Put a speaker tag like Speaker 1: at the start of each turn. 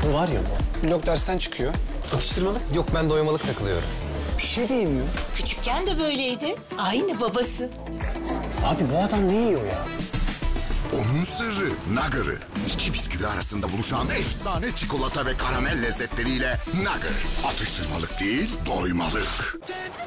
Speaker 1: Bu var ya bu. Blok dersten çıkıyor. Atıştırmalık.
Speaker 2: Yok, ben doymalık takılıyorum.
Speaker 1: Bir şey de yemiyor.
Speaker 3: Küçükken de böyleydi. Aynı babası.
Speaker 1: Abi bu adam ne yiyor ya?
Speaker 4: Onun sırrı Nugger'ı. İki bisküvi arasında buluşan efsane çikolata ve karamel lezzetleriyle Nugger. Atıştırmalık değil, doymalık.